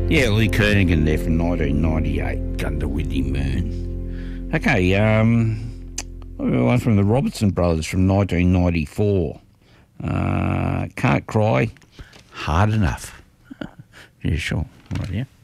Yeah, Lee Kernaghan there from 1998, Gundawiddy Moon. Okay, one from the Robertson Brothers from 1994. Can't Cry, Hard Enough. Yeah, sure. Right, yeah.